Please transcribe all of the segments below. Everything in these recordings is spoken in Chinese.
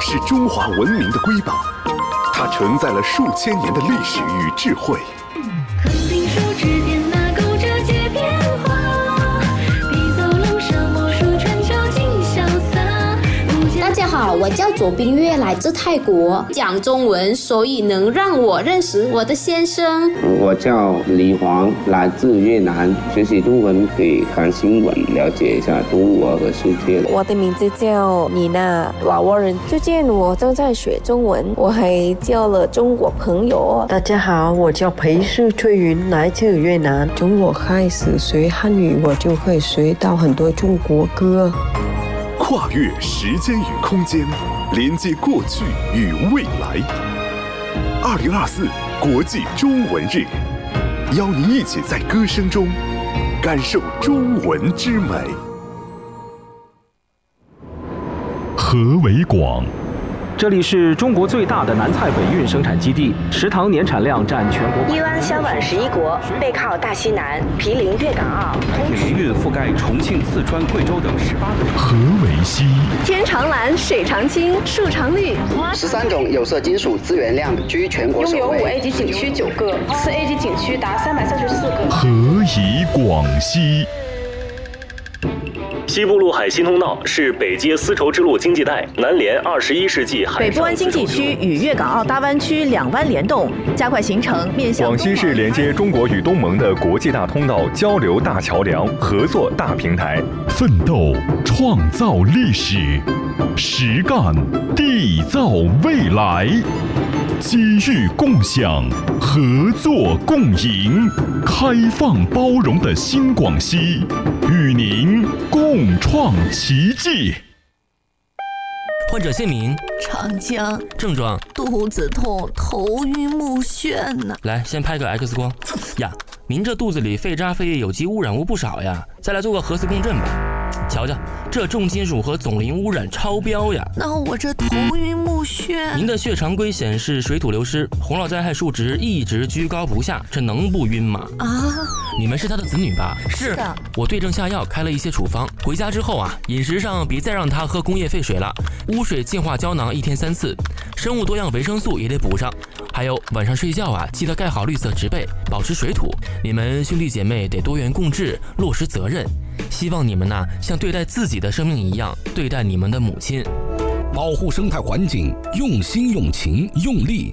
是中华文明的瑰宝，它承载了数千年的历史与智慧。 肯定树之巅那勾着皆变化，笔走龙蛇魔术春秋尽潇洒。 大家好，我叫左冰月，来自泰国，讲中文，所以能让我认识我的先生。 我叫李黄，来自越南，学习中文可以看新闻，了解一下中国和世界。 我的名字叫妮娜，老挝人。最近我正在学中文，我还交了中国朋友。 大家好，我叫裴世翠云，来自越南。从我开始学汉语，我就会学到很多中国歌。 跨越时间与空间，连接过去与未来。2024国际中文日，邀您一起在歌声中感受中文之美。 河为广， 这里是中国最大的南菜北运生产基地，食糖年产量占全国。 一湾销往11国，背靠大西南，毗邻粤港澳， 铁路运覆盖重庆、四川、贵州等18个。 河为西， 天常蓝，水常青，树常绿。 13种有色金属资源量居全国首位。 拥有5A 级景区9个，4A 级景区达334个。 河以广西。 西部陆海新通道是北接丝绸之路经济带，南连21世纪海上丝绸之路。 北部湾经济区与粤港澳大湾区两湾联动，加快形成面向。 广西是连接中国与东盟的国际大通道、交流大桥梁、合作大平台。 奋斗创造历史，实干缔造未来。机遇共享，合作共赢，开放包容的新广西，与您共创奇迹。 患者姓名： 长江。 症状： 肚子痛、头晕目眩呢。 来，先拍个 X 光。呀，您这肚子里废渣废液有机污染物不少呀，再来做个核磁共振吧。瞧瞧，这重金属和总磷污染超标呀！ 那我这头晕目眩。 您的血常规显示水土流失，洪涝灾害数值一直居高不下，这能不晕吗？ 啊！ 你们是他的子女吧？ 是的。 我对症下药，开了一些处方。回家之后啊，饮食上别再让他喝工业废水了，污水净化胶囊1天3次，生物多样维生素也得补上。还有晚上睡觉啊，记得盖好绿色植被，保持水土。你们兄弟姐妹得多元共治，落实责任。希望你们呢，像对待自己的生命一样对待你们的母亲。 保护生态环境，用心用情用力。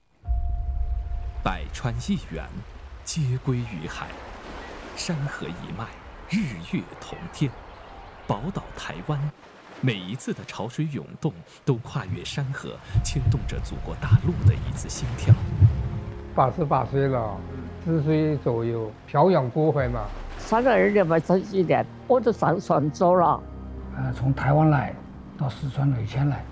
百川一源，皆归于海；山河一脉，日月同天。宝岛台湾，每一次的潮水涌动，都跨越山河，牵动着祖国大陆的一次心跳。 88岁了，4岁左右，漂洋过海嘛。 3个儿子嘛，3、4年，我就上船走了。 从台湾来到四川累迁来，